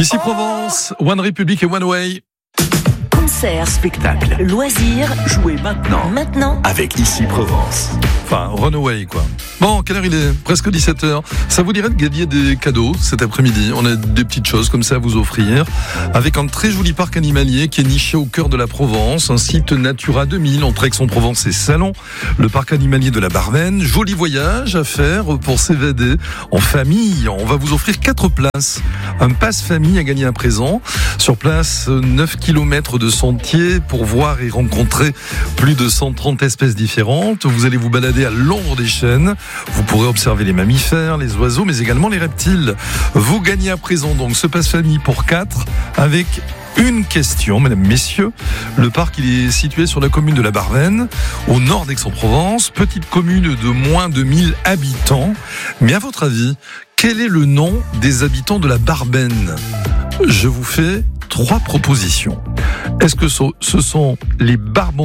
Ici Provence, One Republic et One Way. Concert, spectacle, loisirs, jouez maintenant avec Ici Provence. Enfin, Runaway quoi. Bon, quelle heure il est ? Presque 17h. Ça vous dirait de gagner des cadeaux cet après-midi ? On a des petites choses comme ça à vous offrir. Avec un très joli parc animalier qui est niché au cœur de la Provence. Un site Natura 2000 entre Aix-en-Provence et Salon. Le parc animalier de la Barbenne. Joli voyage à faire pour s'évader en famille. On va vous offrir 4 places. Un pass famille à gagner à présent. Sur place, 9 km de sentiers pour voir et rencontrer plus de 130 espèces différentes. Vous allez vous balader à l'ombre des chênes. Vous pourrez observer les mammifères, les oiseaux, mais également les reptiles. Vous gagnez à présent donc ce pass famille pour 4 avec une question, mesdames, messieurs. Le parc, il est situé sur la commune de la Barbenne, au nord d'Aix-en-Provence, petite commune de moins de 1000 habitants. Mais à votre avis, quel est le nom des habitants de la Barbenne ? Je vous fais 3 propositions. Est-ce que ce sont les Barbontois ?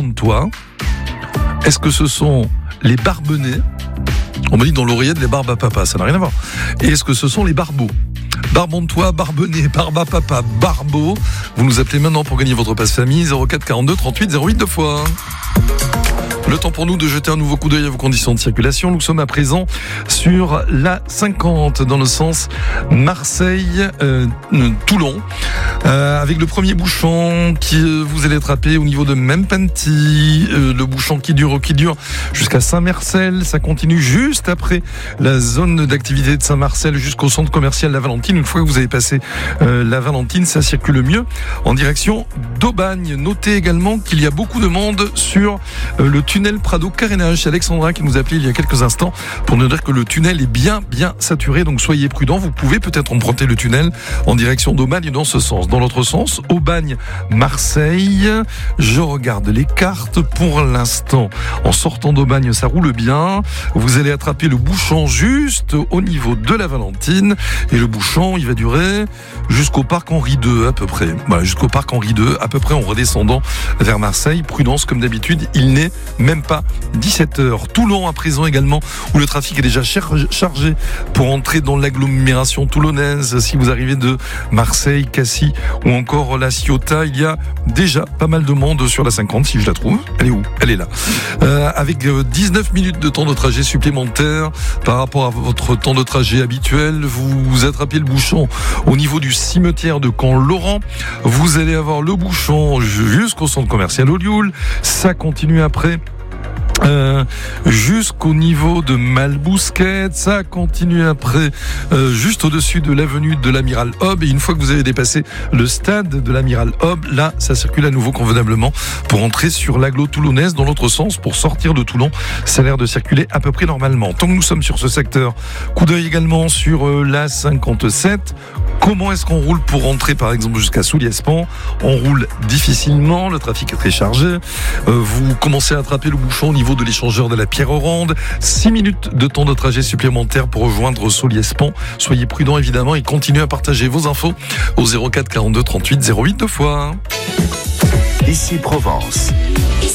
Est-ce que ce sont les Barbennais ? On me dit dans l'oreillette les barbes à papa, ça n'a rien à voir. Et est-ce que ce sont les Barbeaux ? Barbontois, Barbennais, barbe à papa, Barbeaux. Vous nous appelez maintenant pour gagner votre passe famille 04 42 38 08 2 fois. Le temps pour nous de jeter un nouveau coup d'œil à vos conditions de circulation. Nous sommes à présent sur la 50 dans le sens Marseille-Toulon. Avec le premier bouchon qui vous allez attraper au niveau de Mempenty. Le bouchon qui dure jusqu'à Saint-Marcel. Ça continue juste après la zone d'activité de Saint-Marcel jusqu'au centre commercial La Valentine. Une fois que vous avez passé La Valentine, ça circule mieux en direction d'Aubagne. Notez également qu'il y a beaucoup de monde sur le tunnel Prado-Carénage. C'est Alexandra qui nous a appelé il y a quelques instants pour nous dire que le tunnel est bien saturé. Donc soyez prudents. Vous pouvez peut-être emprunter le tunnel en direction d'Aubagne dans ce sens. Dans l'autre sens, Aubagne-Marseille. Je regarde les cartes. Pour l'instant, en sortant d'Aubagne, ça roule bien. Vous allez attraper le bouchon juste au niveau de la Valentine. Et le bouchon, il va durer jusqu'au parc Henri II à peu près. Voilà, jusqu'au parc Henri II à peu près en redescendant vers Marseille. Prudence comme d'habitude, il n'est même pas 17h. Toulon à présent également, où le trafic est déjà chargé pour entrer dans l'agglomération toulonnaise. Si vous arrivez de Marseille, Cassis ou encore La Ciotat, il y a déjà pas mal de monde sur la 50, si je la trouve. Elle est où ? Elle est là. Avec 19 minutes de temps de trajet supplémentaire par rapport à votre temps de trajet habituel. Vous attrapez le bouchon au niveau du cimetière de Camp-Laurent. Vous allez avoir le bouchon jusqu'au centre commercial Olioul. Ça continue après. Jusqu'au niveau de Malbousquet, ça continue après juste au-dessus de l'avenue de l'Amiral Hobb, et une fois que vous avez dépassé le stade de l'Amiral Hobb, là ça circule à nouveau convenablement pour entrer sur l'agglo toulonnaise. Dans l'autre sens, pour sortir de Toulon, ça a l'air de circuler à peu près normalement. Tant que nous sommes sur ce secteur, coup d'œil également sur la 57. Comment est-ce qu'on roule pour rentrer par exemple jusqu'à Souliespont ? On roule difficilement, le trafic est très chargé. Vous commencez à attraper le bouchon au niveau de l'échangeur de la Pierre-Ronde. 6 minutes de temps de trajet supplémentaire pour rejoindre Souliespont. Soyez prudents évidemment et continuez à partager vos infos au 04 42 38 08 2 fois. Ici Provence. Ici